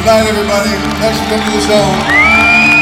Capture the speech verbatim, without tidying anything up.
Good night, everybody. Thanks for coming to the show.